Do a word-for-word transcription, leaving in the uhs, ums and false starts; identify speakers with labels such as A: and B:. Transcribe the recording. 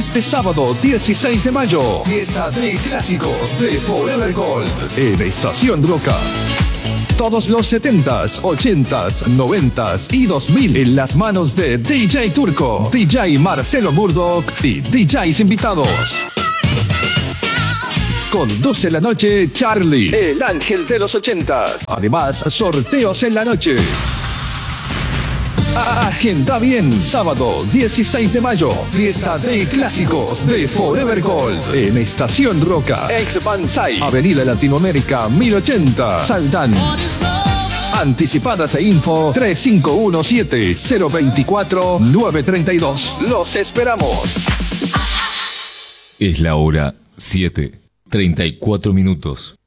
A: Este sábado dieciséis de mayo, fiesta de clásicos de Forever Gold en Estación Roca. Todos los setentas, ochentas, noventas y dos mil en las manos de D J Turco, D J Marcelo Murdoch y D Js invitados. Conduce la noche Charlie, el ángel de los ochentas. Además, sorteos en la noche. Agenda bien, sábado dieciséis de mayo, fiesta de clásicos de Forever Gold en Estación Roca, ex Banzai, Avenida Latinoamérica mil ochenta, Saldán. Anticipadas e info tres cinco uno siete cero dos cuatro nueve tres dos. Los esperamos.
B: Es la hora siete, treinta y cuatro minutos.